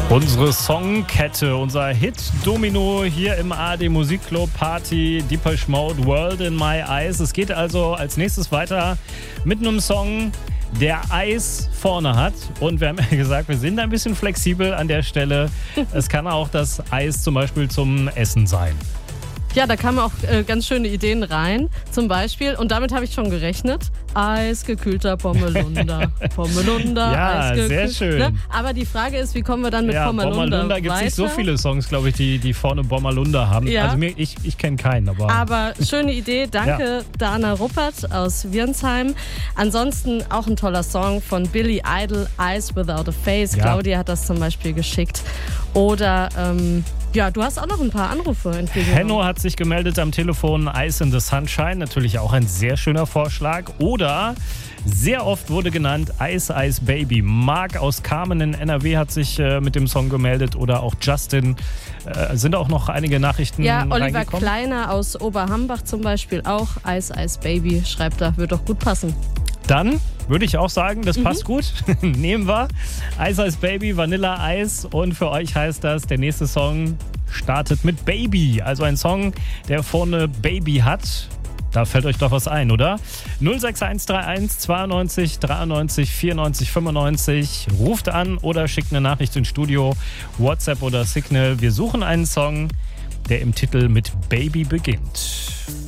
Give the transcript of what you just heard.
Unsere Songkette, unser Hit-Domino hier im ARD Musikclub Party, Depeche Mode, World in My Eyes. Es geht also als nächstes weiter mit einem Song, der Eis vorne hat. Und wir haben ja gesagt, wir sind ein bisschen flexibel an der Stelle. Es kann auch das Eis zum Beispiel zum Essen sein. Ja, da kamen auch ganz schöne Ideen rein. Zum Beispiel, und damit habe ich schon gerechnet, eisgekühlter Pommelunder. Pommelunder, ja, eisgekühlt. Sehr schön. Ne? Aber die Frage ist, wie kommen wir dann mit Pommelunder Pommelunder gibt es nicht so viele Songs, glaube ich, die vorne Pommelunder haben. Ja. Also ich kenne keinen. Aber schöne Idee. Danke, Dana Ruppert aus Wirnsheim. Ansonsten auch ein toller Song von Billy Idol, Eyes Without a Face. Ja. Claudia hat das zum Beispiel geschickt. Oder, ja, du hast auch noch ein paar Anrufe entgegengenommen. Henno hat sich gemeldet am Telefon, Ice in the Sunshine, natürlich auch ein sehr schöner Vorschlag. Oder sehr oft wurde genannt Ice Ice Baby. Marc aus Kamen in NRW hat sich mit dem Song gemeldet oder auch Justin. Sind auch noch einige Nachrichten Oliver Kleiner aus Oberhambach zum Beispiel auch. Ice Ice Baby schreibt da, wird doch gut passen. Dann würde ich auch sagen, das passt gut. Nehmen wir Ice Ice Baby, Vanilla Eis. Und für euch heißt das, der nächste Song startet mit Baby. Also ein Song, der vorne Baby hat. Da fällt euch doch was ein, oder? 06131 92 93 94 95. Ruft an oder schickt eine Nachricht ins Studio, WhatsApp oder Signal. Wir suchen einen Song, der im Titel mit Baby beginnt.